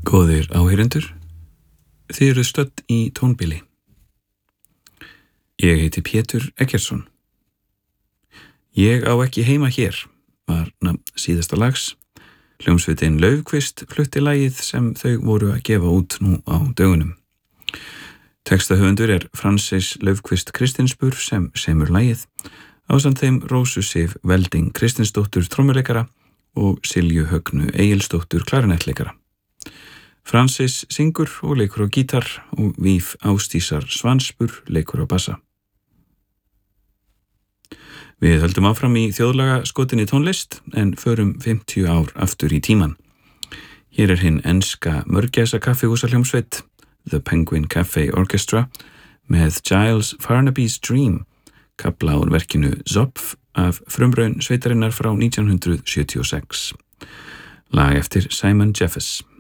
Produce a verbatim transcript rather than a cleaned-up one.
Góðir áheyrendur, þið eruð stödd í tónbili. Ég heiti Pétur Eggertsson. Ég á ekki heima hér var nafn síðasta lags. Hljómsveitin Laufkvist flutti lagið sem þau voru að gefa út nú á dögunum. Textahöfundur er Francis Laufkvist Kristinsbur sem semur lagið, ásamt þeim Rósu Sif Velding Kristinsdóttur trommuleikara og Silju Högnu Egilsdóttur klarinettleikara. Francis syngur og leikur á gítar og Víf Ásdísar Svansbur leikur á bassa. Við höldum áfram í þjóðlaga skotinni tónlist en förum fimmtíu ár aftur í tíman. Hér er hinn enska mörgæsa kaffihúsahljómsveit The Penguin Cafe Orchestra með Giles Farnaby's Dream, kafla úr verkinu Zopf af frumraun sveitarinnar frá nítján hundrað sjötíu og sex. Lag eftir Simon Jeffers.